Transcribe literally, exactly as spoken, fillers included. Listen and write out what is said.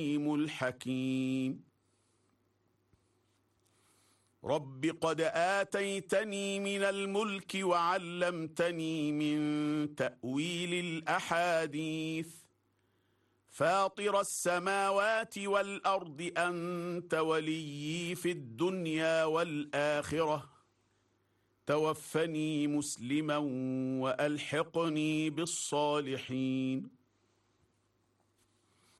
الحكيم رب قد آتيتني من الملك وعلمتني من تأويل الأحاديث فاطر السماوات والأرض أنت وليي في الدنيا والآخرة توفني مسلما وألحقني بالصالحين.